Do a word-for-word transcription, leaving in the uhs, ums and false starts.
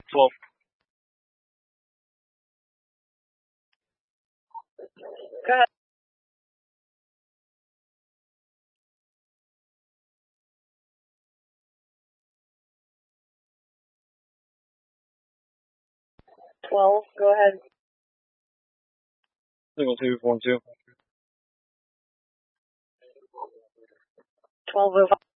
twelve. Go ahead. Twelve, go ahead. Single two, form two. Twelve oh five.